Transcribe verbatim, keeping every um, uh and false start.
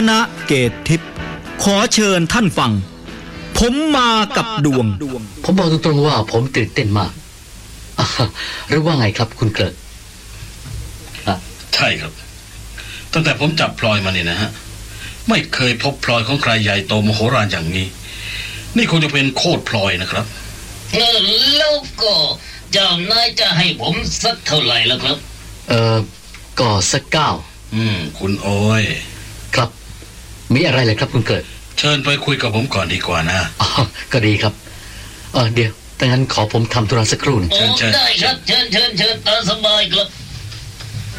ณะเกตทิพย์ขอเชิญท่านฟังผมมากับดวงผมบอกตรงๆว่าผมตื่นเต้นมากหรือว่าไงครับคุณเกิดใช่ครับตั้งแต่ผมจับพลอยมาเนี่ยนะฮะไม่เคยพบพลอยของใครใหญ่โตมโหฬารอย่างนี้นี่คงจะเป็นโคตรพลอยนะครับเออแล้วก็เจ้านายจะให้ผมสักเท่าไหร่แล้วครับเออก็สักเก้าอืมคุณโอ้ยครับมีอะไรเลยครับคุณเกิดเชิญไปคุยกับผมก่อนดีกว่านะอ๋อก็ดีครับเออเดี๋ยวดังนั้นขอผมทำธุระสักครู่นึงเชิญเชิญได้ครับเชิญเชิญเชิญตามสบายครับ